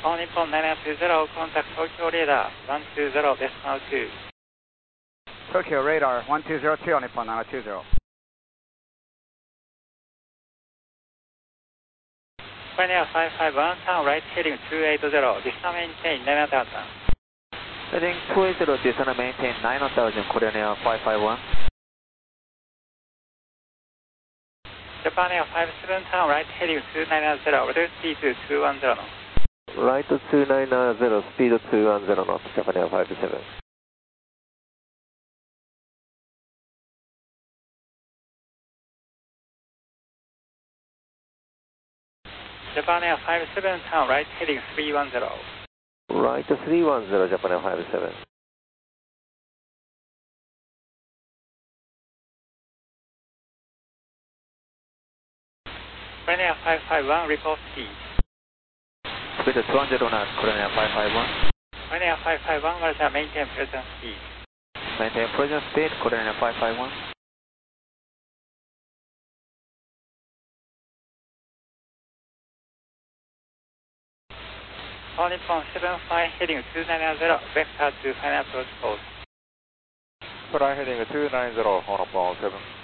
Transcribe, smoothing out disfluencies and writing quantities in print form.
All Nippon 920, contact Tokyo Radar 120, decimal 2. Tokyo Radar 1202, All Nippon 920. Pioneer 551, turn right heading 280, descend maintain 9000. Heading 280, descend and maintain 9000, Korean Air 551. Japan Air 57, turn right heading 290, order speed 210 knots. Right 290, speed 210 knots, Japan Air 57. Japan Air 57, turn right heading 310. Right 310, Japan Air 57. Pioneer 551, report speed. Speed 200 knots, Korean Air 551. Pioneer 551, Malaysia, maintain present speed. Maintain present speed, Korean Air 551. All Nippon 75, heading 290, vector to final approach course. Fly heading 290, All Nippon 7.